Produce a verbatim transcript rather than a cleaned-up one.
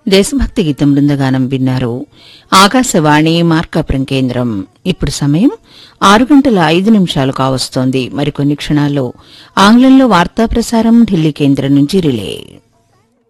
దేశభక్తి గీతం బృందగానం విన్నారు. ఆకాశవాణి మార్కాపురం కేంద్రం. ఇప్పుడు సమయం ఆరు గంటల ఐదు నిమిషాలు కావస్తోంది. మరికొన్ని క్షణాల్లో ఆంగ్లంలో వార్తా ప్రసారం ఢిల్లీ కేంద్రం నుంచి రిలే.